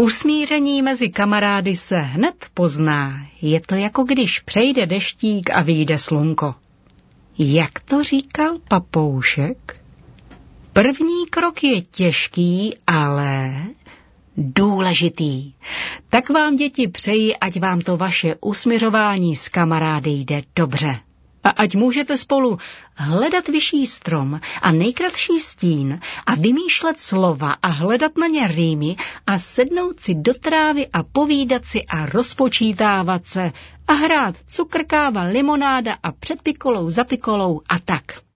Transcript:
Usmíření mezi kamarády se hned pozná. Je to jako když přejde deštík a vyjde slunko. Jak to říkal papoušek? První krok je těžký, ale důležitý. Tak vám, děti, přeji, ať vám to vaše usmiřování s kamarády jde dobře. A ať můžete spolu hledat vyšší strom a nejkratší stín a vymýšlet slova a hledat na ně rýmy a sednout si do trávy a povídat si a rozpočítávat se a hrát cukr, káva, limonáda a před pikolou za pikolou a tak.